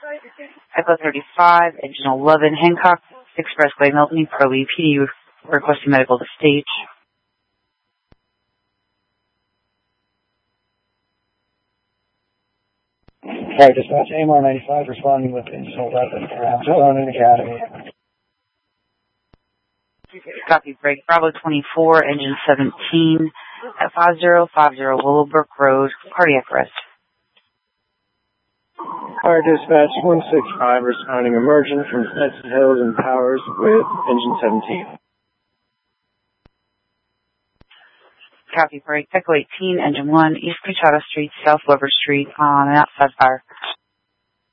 Echo 35, Engine 11, Hancock Expressway, Milton, Pro PD requesting medical to stage. Sorry, dispatch, AMR 95 responding with additional weapons around Ronan Academy. Copy, break. Bravo 24, Engine 17, at 5050 Willowbrook Road, cardiac arrest. Fire dispatch 165 responding emergent from Stetson Hills and Powers with Engine 17. Copy, break. Echo 18, Engine 1, East Coachella Street, South Weber Street on an outside fire.